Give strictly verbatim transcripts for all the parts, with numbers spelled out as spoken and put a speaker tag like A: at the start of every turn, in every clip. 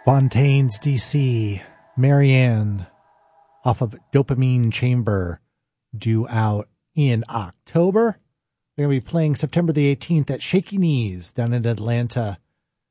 A: Fontaine's D C, Marianne, off of Dopamine Chamber, due out in October. They're going to be playing September the eighteenth at Shaky Knees down in Atlanta.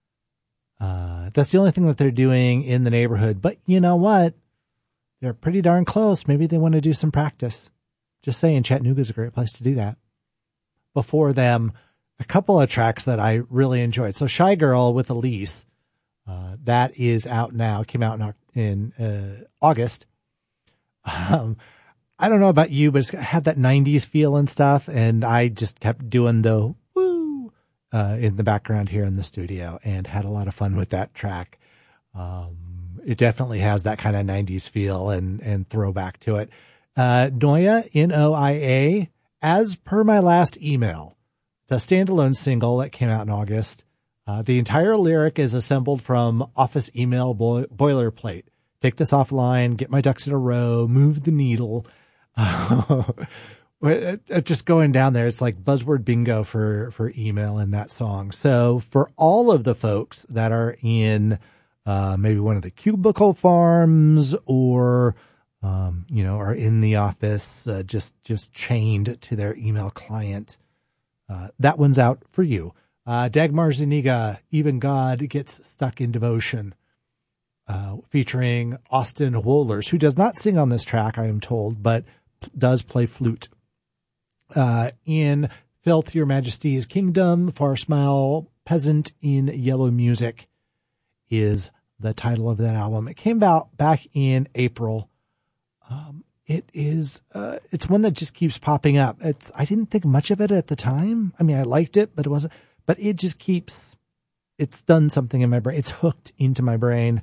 A: Uh, that's the only thing that they're doing in the neighborhood. But you know what? They're pretty darn close. Maybe they want to do some practice. Just saying, Chattanooga's a great place to do that. Before them, a couple of tracks that I really enjoyed. So Shy Girl with Elise, uh, that is out now. It came out in, in uh, August. Um, I don't know about you, but it's had that nineties feel and stuff. And I just kept doing the woo uh, in the background here in the studio and had a lot of fun with that track. Um, it definitely has that kind of nineties feel and, and throwback to it. Uh, Noia, N O I A, as per my last email, the standalone single that came out in August. Uh, the entire lyric is assembled from office email boi- boilerplate. Take this offline, get my ducks in a row, move the needle. Uh, just going down there, it's like buzzword bingo for, for email in that song. So for all of the folks that are in uh, maybe one of the cubicle farms or, um, you know, are in the office, uh, just, just chained to their email client, uh, that one's out for you. Uh, Dagmar Zuniga, Even God Gets Stuck in Devotion, uh, featuring Austin Wohlers, who does not sing on this track, I am told, but p- does play flute. Uh, in Filth Your Majesty's Kingdom, For Smile, Peasant in Yellow Music is the title of that album. It came out back in April. Um, it is, uh, it's one that just keeps popping up. It's, I didn't think much of it at the time. I mean, I liked it, but it wasn't, but it just keeps, it's done something in my brain. It's hooked into my brain.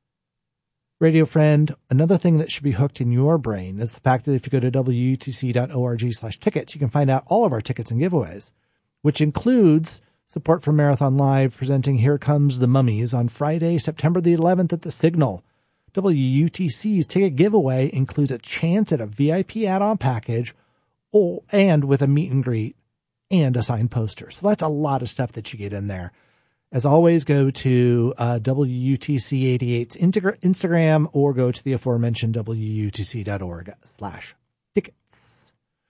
A: Radio friend, another thing that should be hooked in your brain is the fact that if you go to W U T C dot org slash tickets, you can find out all of our tickets and giveaways, which includes support for Marathon Live presenting Here Comes the Mummies on Friday, September the eleventh at the Signal. W U T C's ticket giveaway includes a chance at a V I P add-on package or, and with a meet and greet and a signed poster. So that's a lot of stuff that you get in there. As always, go to uh, W U T C eighty-eight's Instagram or go to the aforementioned W U T C dot org slash tickets.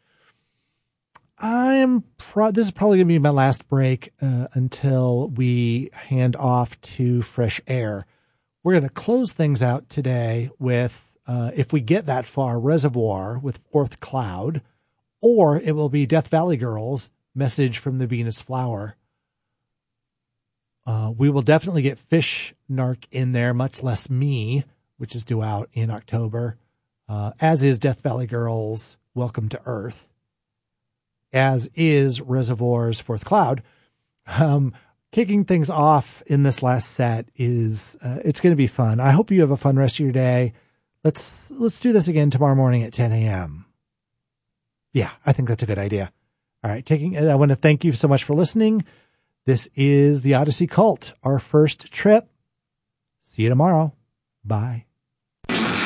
A: I'm pro- this is probably going to be my last break uh, until we hand off to Fresh Air. We're going to close things out today with, uh, if we get that far, Reservoir with Fourth Cloud, or it will be Death Valley Girls, Message from the Venus Flower. Uh, we will definitely get Fish Narc in there, much less Me, which is due out in October, uh, as is Death Valley Girls, Welcome to Earth, as is Reservoir's Fourth Cloud. Um, kicking things off in this last set is, uh, it's going to be fun. I hope you have a fun rest of your day. Let's, let's do this again tomorrow morning at ten a.m. Yeah, I think that's a good idea. All right. Taking, I want to thank you so much for listening. This is the Odyssey Cult, our first trip. See you tomorrow. Bye.